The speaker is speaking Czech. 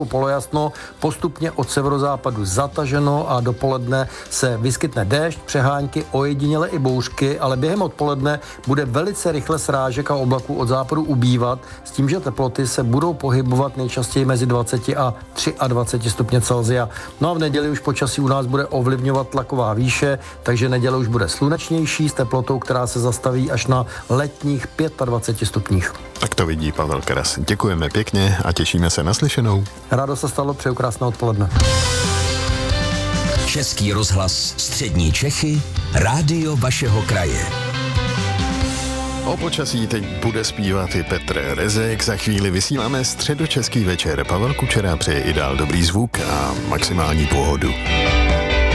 polojasno, postupně od severozápadu zataženo a dopoledne se vyskytne déšť, přehánky, ojediněle i bouřky, ale během odpoledne bude velice rychle srážek a oblaků od západu ubývat, s tím, že teploty se budou pohybovat nejčastěji mezi 20 a 23 stupně Celsia. No a v neděli už počasí u nás bude ovlivňovat tlaková výše, takže neděle už bude slunečnější s teplotou, která se zastaví až na letních 25 stupních. Tak to vidí Pavel Kras. Děkujeme pěkně a těšíme se na slyšenou. Rádo se stalo, přeju krásné odpoledne. Český rozhlas Střední Čechy, rádio vašeho kraje. O počasí teď bude zpívat i Petr Rezek. Za chvíli vysíláme středočeský večer. Pavel Kučera přeje i dál dobrý zvuk a maximální pohodu.